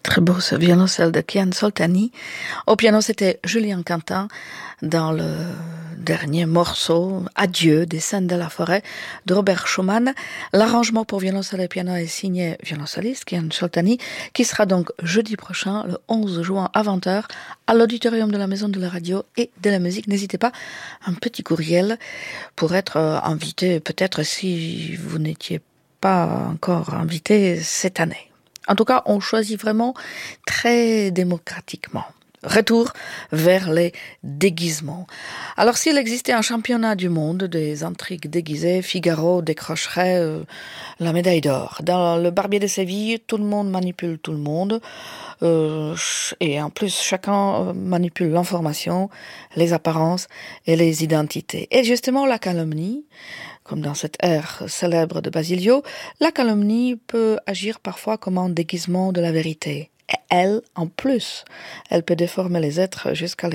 Très beau ce violoncelle de Kian Soltani. Au piano, c'était Julien Quentin dans le dernier morceau, Adieu, des scènes de la forêt, de Robert Schumann. L'arrangement pour violoncelle et piano est signé violoncelliste Kian Soltani, qui sera donc jeudi prochain, le 11 juin à 20h, à l'auditorium de la Maison de la Radio et de la Musique. N'hésitez pas, un petit courriel pour être invité, peut-être si vous n'étiez pas encore invité cette année. En tout cas, on choisit vraiment très démocratiquement. Retour vers les déguisements. Alors, s'il existait un championnat du monde des intrigues déguisées, Figaro décrocherait la médaille d'or. Dans Le Barbier de Séville, tout le monde manipule tout le monde. Et en plus, chacun manipule l'information, les apparences et les identités. Et justement, la calomnie, comme dans cette ère célèbre de Basilio, la calomnie peut agir parfois comme un déguisement de la vérité. Et elle, en plus, elle peut déformer les êtres jusqu'à